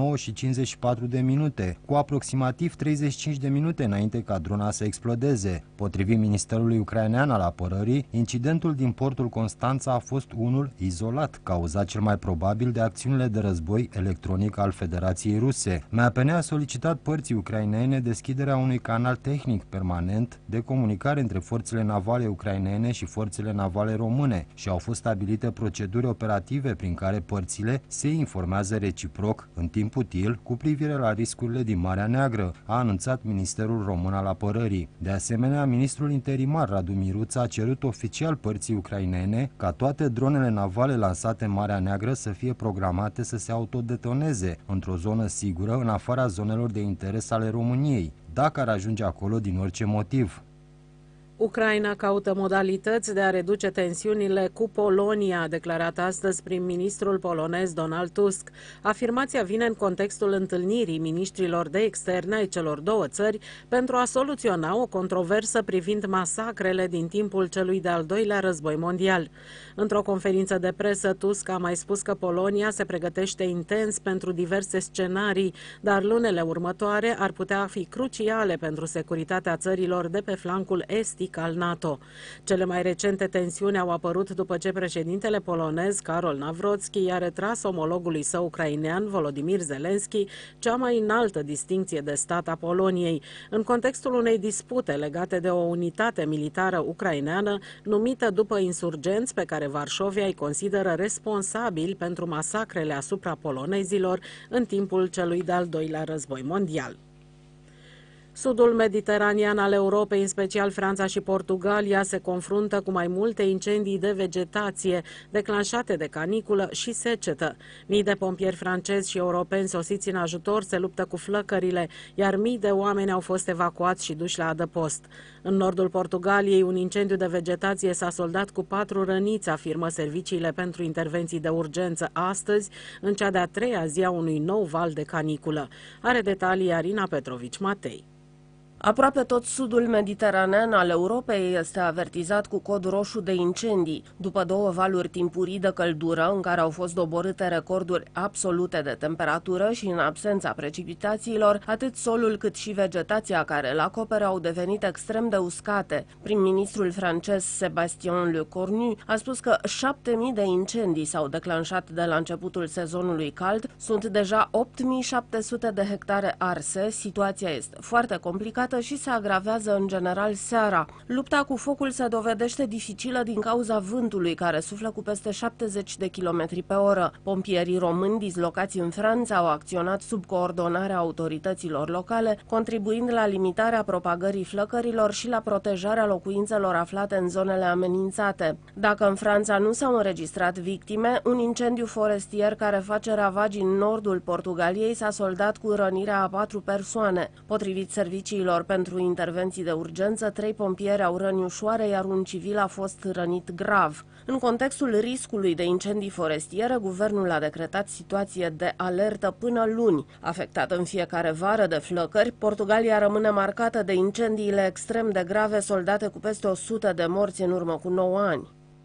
9:54, cu aproximativ 35 de minute înainte ca drona să explodeze. Potrivit Ministerului Ucrainean al Apărării, incidentul din portul Constanța a fost unul izolat, cauzat cel mai probabil de acțiunile de război electronic al Federației Ruse. MAPN a solicitat părții ucrainene deschiderea unui canal tehnic permanent de comunicare între forțele navale ucrainene și forțele navale române și au fost stabilite proceduri operative prin care părțile se informează reciproc în timp util cu privire la riscurile din Marea Neagră, a anunțat Ministerul Român al Apărării. De asemenea, ministrul interimar Radu Miruța a cerut oficial părții ucrainene ca toate dronele navale lansate în Marea Neagră să fie programate să se autodetoneze într-o zonă sigură în afara zonelor de interes ale României, dacă ar ajunge acolo din orice motiv. Ucraina caută modalități de a reduce tensiunile cu Polonia, a declarat astăzi prim-ministrul polonez Donald Tusk. Afirmația vine în contextul întâlnirii miniștrilor de externe ai celor două țări pentru a soluționa o controversă privind masacrele din timpul celui de-al doilea război mondial. Într-o conferință de presă, Tusk a mai spus că Polonia se pregătește intens pentru diverse scenarii, dar lunile următoare ar putea fi cruciale pentru securitatea țărilor de pe flancul estic al NATO. Cele mai recente tensiuni au apărut după ce președintele polonez Karol Nawrocki i-a retras omologului său ucrainean Volodymyr Zelensky cea mai înaltă distincție de stat a Poloniei, în contextul unei dispute legate de o unitate militară ucraineană numită după insurgenți pe care Varșovia îi consideră responsabili pentru masacrele asupra polonezilor în timpul celui de-al doilea război mondial. Sudul mediteranean al Europei, în special Franța și Portugalia, se confruntă cu mai multe incendii de vegetație declanșate de caniculă și secetă. Mii de pompieri francezi și europeni sosiți în ajutor se luptă cu flăcările, iar mii de oameni au fost evacuați și duși la adăpost. În nordul Portugaliei, un incendiu de vegetație s-a soldat cu 4 răniți, afirmă serviciile pentru intervenții de urgență astăzi, în cea de-a 3-a zi a unui nou val de caniculă. Are detalii Arina Petrovici-Matei. Aproape tot sudul mediteranean al Europei este avertizat cu cod roșu de incendii, după 2 valuri timpurii de căldură în care au fost doborâte recorduri absolute de temperatură și în absența precipitațiilor, atât solul cât și vegetația care îl acoperă au devenit extrem de uscate. Prim-ministrul francez Sébastien Lecornu a spus că 7.000 de incendii s-au declanșat de la începutul sezonului cald, sunt deja 8.700 de hectare arse, situația este foarte complicată și se agravează în general seara. Lupta cu focul se dovedește dificilă din cauza vântului, care suflă cu peste 70 de km pe oră. Pompierii români dislocați în Franța au acționat sub coordonarea autorităților locale, contribuind la limitarea propagării flăcărilor și la protejarea locuințelor aflate în zonele amenințate. Dacă în Franța nu s-au înregistrat victime, un incendiu forestier care face ravagii în nordul Portugaliei s-a soldat cu rănirea a 4 persoane. Potrivit serviciilor pentru intervenții de urgență, 3 pompieri au răni ușoare, iar un civil a fost rănit grav. În contextul riscului de incendii forestiere, guvernul a decretat situație de alertă până luni. Afectată în fiecare vară de flăcări, Portugalia rămâne marcată de incendiile extrem de grave soldate cu peste 100 de morți în urmă cu 9 ani.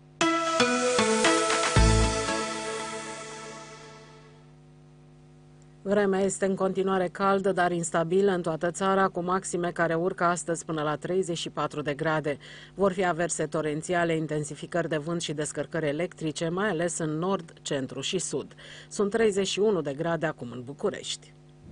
Vremea este în continuare caldă, dar instabilă în toată țara, cu maxime care urcă astăzi până la 34 de grade. Vor fi averse torențiale, intensificări de vânt și descărcări electrice, mai ales în nord, centru și sud. Sunt 31 de grade acum în București.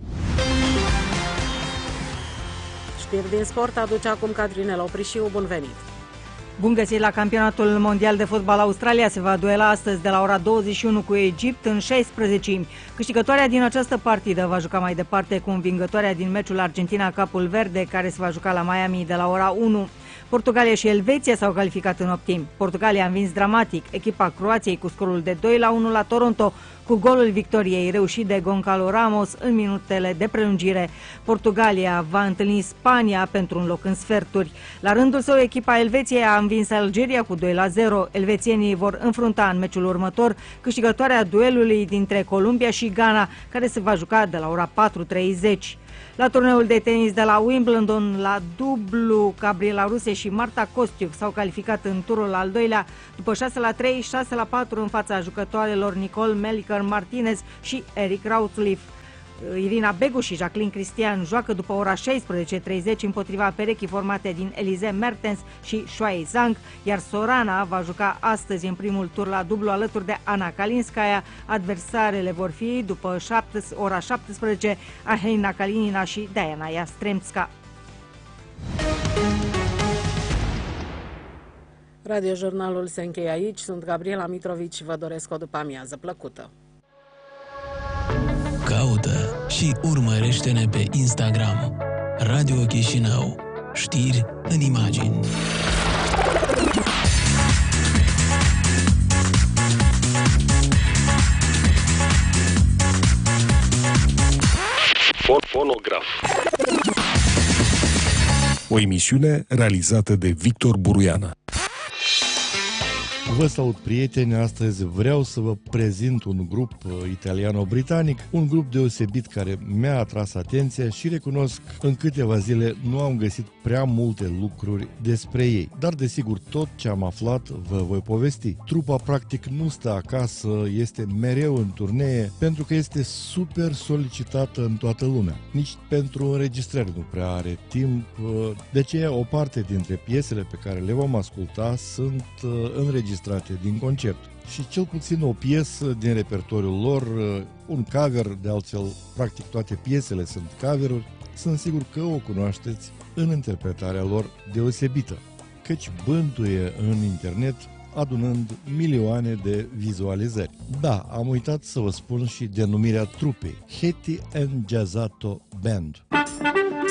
Știri din sport aduce acum Catrinel Oprișiu. Bun venit! Bun găsit la campionatul mondial de fotbal. Australia se va duela astăzi de la ora 21 cu Egipt în 16. Câștigătoarea din această partidă va juca mai departe cu învingătoarea din meciul Argentina-Capul Verde, care se va juca la Miami de la ora 1. Portugalia și Elveția s-au calificat în optim. Portugalia a învins dramatic echipa Croației cu scorul de 2-1 la Toronto, cu golul victoriei reușit de Goncalo Ramos în minutele de prelungire. Portugalia va întâlni Spania pentru un loc în sferturi. La rândul său, echipa Elveției a învins Algeria cu 2-0. Elvețienii vor înfrunta în meciul următor câștigătoarea duelului dintre Columbia și Ghana, care se va juca de la ora 4:30. La turneul de tenis de la Wimbledon, la dublu, Gabriela Ruse și Marta Kostyuk s-au calificat în turul al doilea după 6-3, 6-4 în fața jucătoarelor Nicole Melliker Martinez și Eric Rautzliff. Irina Begu și Jacqueline Cristian joacă după ora 16:30 împotriva perechii formate din Elize Mertens și Shuai Zhang, iar Sorana va juca astăzi în primul tur la dublu alături de Ana Kalinskaya. Adversarele vor fi, după ora 17, Ahelina Kalinina și Diana Yastremska. Radiojurnalul se încheie aici. Sunt Gabriela Mitrovici și vă doresc o după-amiază plăcută. Caută și urmărește-ne pe Instagram. Radio Chișinău. Știri în imagini. Fonograf. O emisiune realizată de Victor Buruiana. Vă salut, prieteni! Astăzi vreau să vă prezint un grup italiano-britanic, un grup deosebit care mi-a atras atenția și recunosc în câteva zile nu am găsit prea multe lucruri despre ei. Dar desigur tot ce am aflat vă voi povesti. Trupa practic nu stă acasă, este mereu în turnee pentru că este super solicitată în toată lumea. Nici pentru înregistrări nu prea are timp, de aceea o parte dintre piesele pe care le vom asculta sunt înregistrate din concert. Și cel puțin o piesă din repertoriul lor, un cover, de altfel practic toate piesele sunt cover-uri, sunt sigur că o cunoașteți în interpretarea lor deosebită, căci bântuie în internet adunând milioane de vizualizări. Da, am uitat să vă spun și denumirea trupei, Hetty and Jazzato Band.